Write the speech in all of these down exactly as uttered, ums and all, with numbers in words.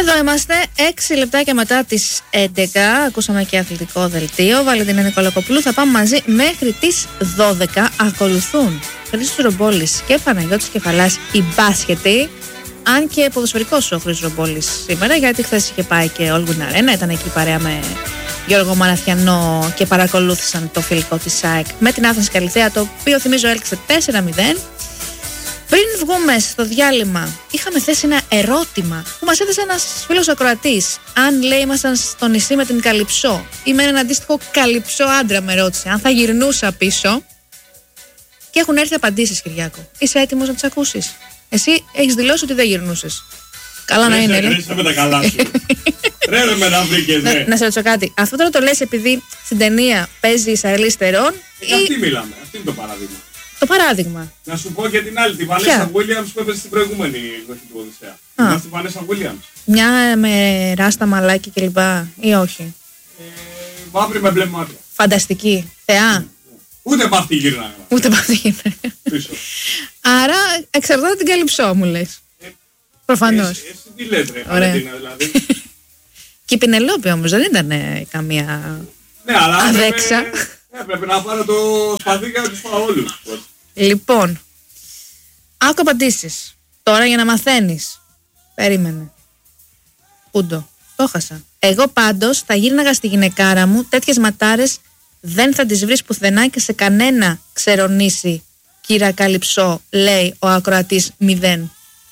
Εδώ είμαστε, έξι λεπτάκια μετά τις έντεκα. Ακούσαμε και αθλητικό δελτίο. Βαλεντίνα Νικολακοπούλου. Θα πάμε μαζί μέχρι τις δώδεκα. Ακολουθούν Χρήστος Ρομπόλης και Παναγιώτης Κεφαλάς, οι μπάσκετοι. Αν και ποδοσφαιρικός ο Χρήστος Ρομπόλης σήμερα, γιατί χθες είχε πάει και Όλγουν Αρένα. Ήταν εκεί παρέα με Γιώργο Μαραθιανό και παρακολούθησαν το φιλικό της ΣΑΕΚ με την Άθνης Καλυθέα, το οποίο θυμίζω έλξε τέσσερα μηδέν. Πριν βγούμε στο διάλειμμα, είχαμε θέσει ένα ερώτημα που μας έθεσε ένας φίλος ακροατής. Αν λέει ήμασταν στο νησί με την Καλυψό ή με έναν αντίστοιχο Καλυψό άντρα, με ρώτησε. Αν θα γυρνούσα πίσω. Και έχουν έρθει απαντήσεις, Κυριάκο. Είσαι έτοιμος να τις ακούσεις? Εσύ έχεις δηλώσει ότι δεν γυρνούσες. Καλά να είναι. Ρίξα με τα καλά σου. Ρε ρε με να βρήκες, ναι. Να σε ρωτήσω κάτι. Αυτό τώρα το λες επειδή στην ταινία παίζει η Σαρλής Τερών? Για αυτή μιλάμε. Αυτό είναι το παράδειγμα. Το παράδειγμα. Να σου πω και την άλλη, τη Βανέσα Williams που έπαιζε στην προηγούμενη εκδοχή του Οδυσσέα. Θυμάσαι τη Βανέσα Williams? Μια με ράστα, μαλάκι κλπ. Ή όχι? Ε, μαύρη με μπλε μάτια. Φανταστική. Θεά. Ούτε με αυτή γύρναγα. Ούτε με αυτή γύρναγα. Πίσω. Άρα εξαρτάται την Καλυψό, μου λες. Ε, Προφανώς. Εσύ, εσύ τι λες ρε, Βαλεντίνα δηλαδή. Και η Πινελόπη όμως δεν ήταν ε, καμία ναι, αλλά αδέξα. Έπρεπε, έπρεπε να πάρω το σπαθί και να τους πάω όλους. Λοιπόν, άκου απαντήσεις. Τώρα για να μαθαίνεις. Περίμενε. Πούντο. Το χάσα. Εγώ πάντως θα γύρναγα στη γυναικάρα μου. Τέτοιες ματάρες δεν θα τις βρεις πουθενά και σε κανένα ξερονήσι, κύρα Καλυψό, λέει ο ακροατής μηδέν.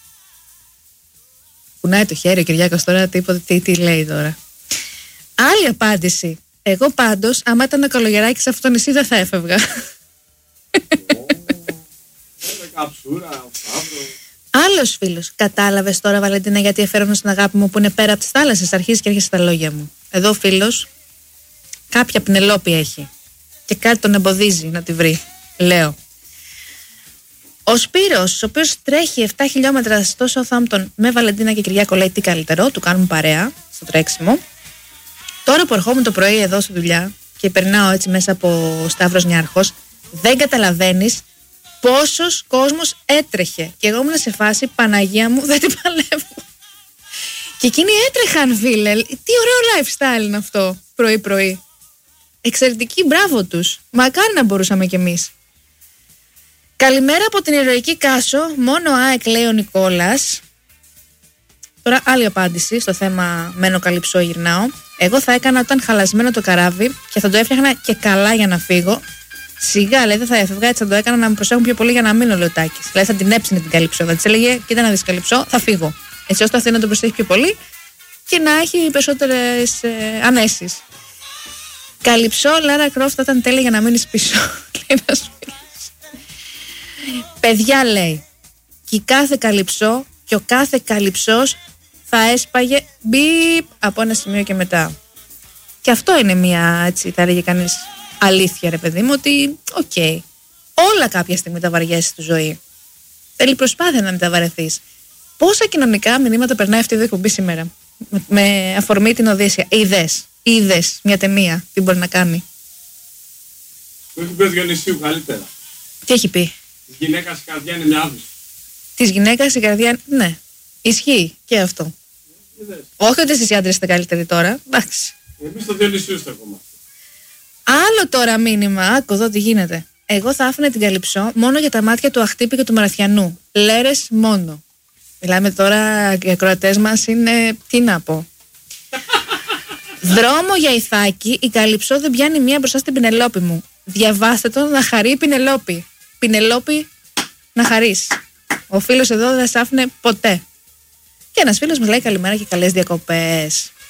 Κουνάει το χέρι ο Κυριάκος τώρα, τίποτα, τι, τι λέει τώρα. Άλλη απάντηση. Εγώ πάντως, άμα ήταν ο καλογεράκι σε αυτό το νησί, δεν θα έφευγα. Άλλος φίλος. Κατάλαβες τώρα, Βαλεντίνα, γιατί εφέρομαι στην αγάπη μου που είναι πέρα από τις θάλασσες? Αρχίζει και έρχεσαι στα λόγια μου. Εδώ ο φίλος κάποια Πινελόπη έχει και κάτι τον εμποδίζει να τη βρει, λέω. Ο Σπύρος, ο οποίος τρέχει επτά χιλιόμετρα στο Southampton με Βαλεντίνα και Κυριάκο, λέει τι καλύτερο, του κάνουν παρέα στο τρέξιμο. Τώρα που ερχόμουν το πρωί εδώ στη δουλειά και περνάω έτσι μέσα από Σταύρος Νιάρχος, δεν καταλαβαίνεις πόσος κόσμος έτρεχε. Και εγώ ήμουν σε φάση, Παναγία μου, δεν την παλεύω. Και εκείνοι έτρεχαν, φίλε. Τι ωραίο lifestyle είναι αυτό, πρωί-πρωί. Εξαιρετική, μπράβο τους. Μακάρι να μπορούσαμε κι εμείς. Καλημέρα από την ηρωική Κάσο. Μόνο ΑΕΚ, λέει ο Νικόλας. Τώρα άλλη απάντηση στο θέμα μένω Καλυψό γυρνάω. Εγώ θα έκανα όταν χαλασμένο το καράβι και θα το έφτιαχνα και καλά για να φύγω. Σιγά, λέει, δεν θα έφευγα, έτσι θα το έκανα να με προσέχουν πιο πολύ για να μείνω, λέει ο Τάκης. Δηλαδή θα την έψινε την Καλυψό. Θα της έλεγε, κοίτα να δεις Καλυψό, θα φύγω. Έτσι ώστε αυτή να τον προσέχει πιο πολύ και να έχει περισσότερες ε, ανέσεις. Καλυψό, Λάρα Κρόφτ, θα ήταν τέλεια για να μείνεις πίσω. Παιδιά, λέει, και η κάθε Καλυψό και ο κάθε Καλυψός θα έσπαγε μπιπ από ένα σημείο και μετά. Και αυτό είναι μια, έτσι θα έλεγε κανείς, αλήθεια, ρε παιδί μου, ότι οκ, okay, όλα κάποια στιγμή τα βαριέσαι στη ζωή. Θέλει προσπάθεια να μην τα βαρεθείς. Πόσα κοινωνικά μηνύματα περνάει αυτή η εκπομπή σήμερα με, με αφορμή την Οδύσσεια? Είδες, είδες μια ταινία τι μπορεί να κάνει? Το έχει πει ο Διονυσίου καλύτερα. Τι έχει πει? Της γυναίκας η καρδιά είναι μια άβυση. Της γυναίκας η καρδιά, ναι, ισχύει και αυτό. Είδες. Όχι ότι εσείς οι άντρες είστε καλύτεροι τώρα, εντάξει. Εμείς το Διονυσίου στεκόμαστε. Άλλο τώρα μήνυμα, άκου εδώ τι γίνεται. Εγώ θα άφηνα την Καλυψό μόνο για τα μάτια του Αχτύπη και του Μαραθιανού. Λέρες μόνο. Μιλάμε τώρα, οι ακροατές μας είναι, τι να πω. Δρόμο για Ιθάκη, η Καλυψό δεν πιάνει μία μπροστά στην Πινελόπη μου. Διαβάστε το, να χαρεί η Πινελόπη. Πινελόπη, να χαρείς. Ο φίλος εδώ δεν σ' άφηνε ποτέ. Και ένας φίλος μας λέει καλημέρα και καλές διακοπές.